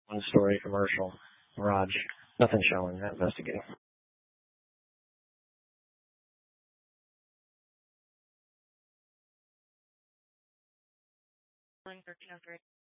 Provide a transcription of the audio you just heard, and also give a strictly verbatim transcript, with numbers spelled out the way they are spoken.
one-story commercial garage. Nothing showing. Not investigating. thirteen oh three.